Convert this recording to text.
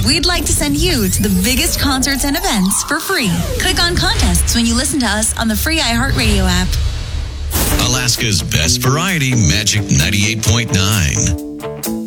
we'd like to send you to the biggest concerts and events for free. Click on contests when you listen to us on the free iHeartRadio app. Alaska's best variety, Magic 98.9.